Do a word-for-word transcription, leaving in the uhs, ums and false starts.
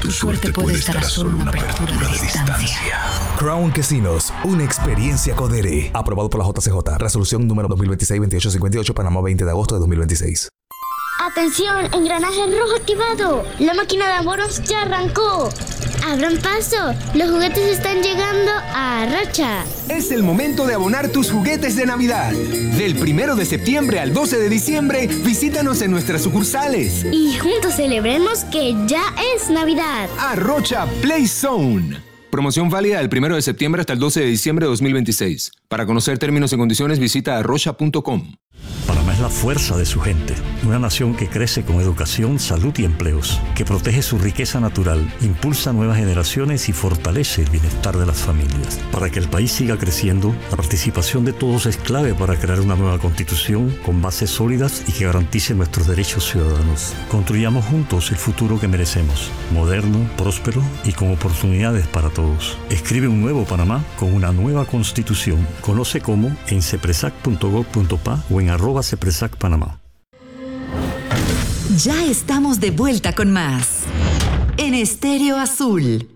tu suerte puede estar a solo una apertura de distancia. Crown Casinos, una experiencia Codere. Aprobado por la J C J. Resolución número dos mil veintiséis veintiocho cincuenta y ocho, Panamá, veinte de agosto de dos mil veintiséis. ¡Atención! ¡Engranaje rojo activado! ¡La máquina de abonos ya arrancó! ¡Abran paso! ¡Los juguetes están llegando a Arrocha! Es el momento de abonar tus juguetes de Navidad. Del primero de septiembre al doce de diciembre, visítanos en nuestras sucursales. Y juntos celebremos que ya es Navidad. Arrocha Play Zone. Promoción válida del primero de septiembre hasta el doce de diciembre de dos mil veintiséis. Para conocer términos y condiciones, visita arrocha punto com. Panamá es la fuerza de su gente, una nación que crece con educación, salud y empleos, que protege su riqueza natural, impulsa nuevas generaciones y fortalece el bienestar de las familias. Para que el país siga creciendo, la participación de todos es clave para crear una nueva constitución con bases sólidas y que garantice nuestros derechos ciudadanos. Construyamos juntos el futuro que merecemos, moderno, próspero y con oportunidades para todos. Escribe un nuevo Panamá con una nueva constitución. Conoce cómo en cepresac punto gob punto pa o en arroba cepresac Panamá. Ya estamos de vuelta con más en Estéreo Azul.